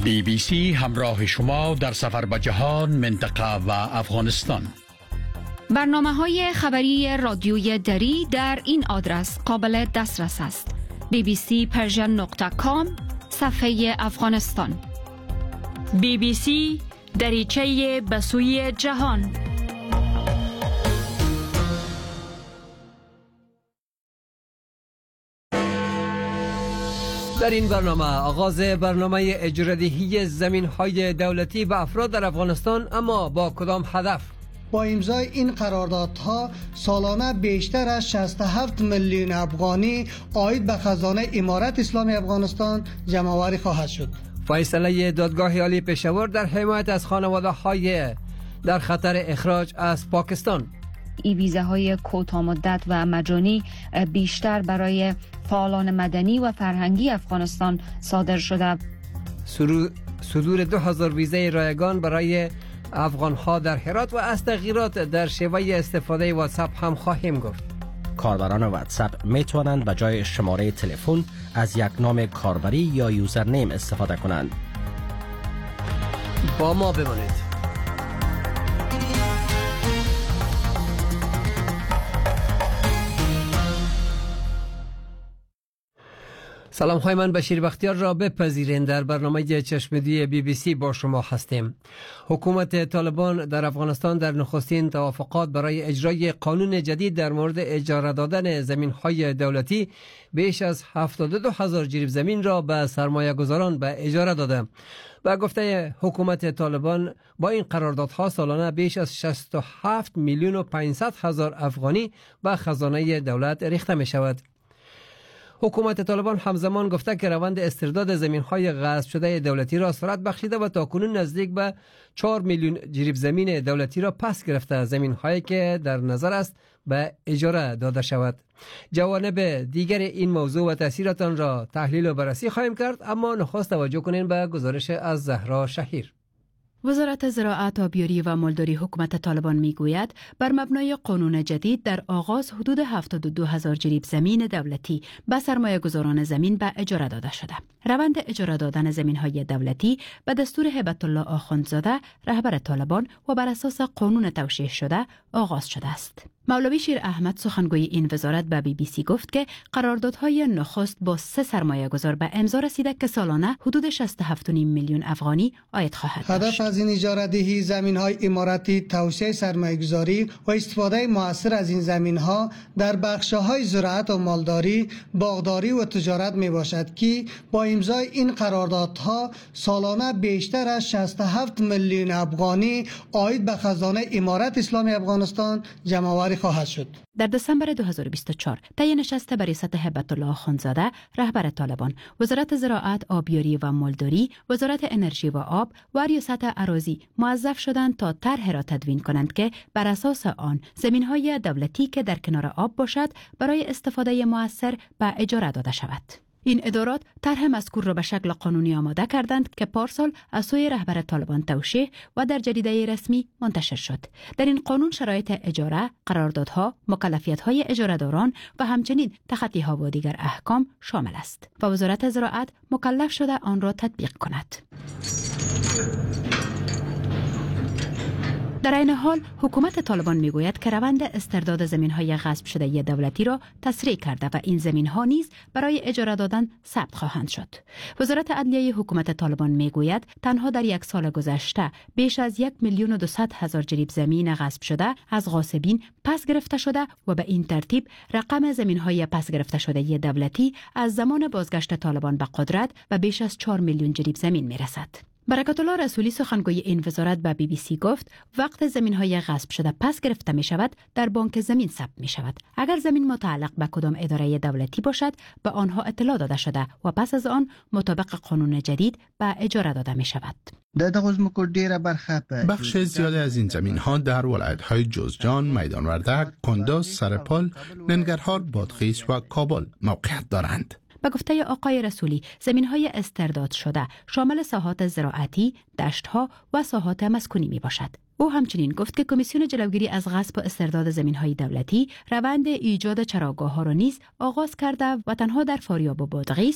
BBC همراه شما در سفر به جهان، منطقه و افغانستان. برنامه‌های خبری رادیوی دری در این آدرس قابل دسترس است: bbcpersian.com صفحه افغانستان. BBC دریچه به سوی جهان. در این برنامه آغاز برنامه اجرادهی زمین‌های دولتی به افراد در افغانستان، اما با کدام هدف؟ با امضای این قراردادها سالانه بیشتر از 67 میلیون افغانی عاید به خزانه امارت اسلامی افغانستان جمع‌آوری خواهد شد. فیصله دادگاه عالی پشاور در حمایت از خانواده‌های در خطر اخراج از پاکستان. ویزاهای کوتاه مدت و مجانی بیشتر برای فعالان مدنی و فرهنگی افغانستان صادر شده. صدور 2000 ویزای رایگان برای افغان‌ها در هرات و از تغییرات در شیوه استفاده واتساپ هم خواهیم گفت. کاربران واتساپ میتوانند به جای شماره تلفن از یک نام کاربری یا یوزرنیم استفاده کنند. با ما بمانید. سلام های من بشیر بختیار را بپذیرین. در برنامه چشمدوی BBC با شما هستیم. حکومت طالبان در افغانستان در نخستین توافقات برای اجرای قانون جدید در مورد اجاره دادن زمین های دولتی بیش از 72,000 جریب زمین را به سرمایه گذاران به اجاره داده. با گفته حکومت طالبان با این قراردادها سالانه بیش از 67 میلیون و 500 هزار افغانی به خزانه دولت ریخته می شود. حکومت طالبان همزمان گفته که روند استرداد زمین‌های غصب شده دولتی را سرعت بخشیده و تاکنون نزدیک به 4 میلیون جریب زمین دولتی را پس گرفته، زمین‌هایی که در نظر است به اجاره داده شود. جوانب دیگر این موضوع و تأثیراتان را تحلیل و بررسی خواهیم کرد، اما نخست توجه کنین به گزارش از زهرا شهیر. وزارت زراعت، آبیاری و مالداری حکومت طالبان میگوید بر مبنای قانون جدید در آغاز حدود 72,000 جریب زمین دولتی به سرمایه گذاران زمین به اجاره داده شده. روند اجاره دادن زمین های دولتی به دستور هبت الله آخوندزاده رهبر طالبان و بر اساس قانون توشیح شده آغاز شده است. مولوی شیر احمد سخنگوی این وزارت به BBC گفت که قراردادهای نخست با 3 سرمایه گذار به امضا رسیده که سالانه حدود 67.5 میلیون افغانی عاید خواهد داشت. هدف از این اجاره دهی زمین های اماراتی توسعه سرمایه گذاری و استفاده مؤثر از این زمین ها در بخش های زراعت و مالداری، باغداری و تجارت می باشد که با امضای این قراردادها سالانه بیشتر از 67 میلیون افغانی عاید به خزانه امارت اسلامی افغانستان جمع‌آوری خواهد شد. در دسامبر 2024 طی نشست به ریاست هبت الله آخوندزاده رهبر طالبان، وزارت زراعت، آبیاری و مالداری، وزارت انرژی و آب و ریاست اراضی موظف شدند تا طرح را تدوین کنند که بر اساس آن زمین‌های دولتی که در کنار آب باشد برای استفاده مؤثر به اجاره داده شود. این ادارات طرح مذکور را به شکل قانونی آماده کردند که پارسال از سوی رهبر طالبان توشیح و در جریده رسمی منتشر شد. در این قانون شرایط اجاره، قراردادها، مکلفیت‌های اجاره‌داران و همچنین تخطی‌ها و دیگر احکام شامل است و وزارت زراعت مکلف شده آن را تطبیق کند. در این حال حکومت طالبان میگوید که روند استرداد زمین‌های غصب شده دولتی را تسریع کرده و این زمین‌ها نیز برای اجاره دادن ثبت خواهند شد. وزارت عدلیه حکومت طالبان میگوید تنها در 1 سال گذشته بیش از 1,200,000 جریب زمین غصب شده از غاصبین پس گرفته شده و به این ترتیب رقم زمین‌های پس گرفته شده دولتی از زمان بازگشت طالبان به قدرت و بیش از 4 میلیون جریب زمین میرسد. برکت الله رسولی سخنگوی این وزارت به BBC گفت وقت زمین‌های غصب شده پس گرفته می شود در بانک زمین ثبت می شود. اگر زمین متعلق به کدام اداره دولتی باشد به آنها اطلاع داده شده و پس از آن مطابق قانون جدید به اجاره داده می شود. بخش زیادی از این زمین‌ها در ولایت‌های جوزجان، میدان وردک، کندوز، سرپل، ننگرهار، بادغیس و کابل موقعیت دارند. به گفته آقای رسولی زمین‌های استرداد شده شامل ساحات زراعتی، دشت‌ها و ساحات مسکونی می باشد. او همچنین گفت که کمیسیون جلوگیری از غصب و استرداد زمین‌های دولتی روند ایجاد چراگاه‌ها را نیز آغاز کرده و تنها در فاریاب و بادغیس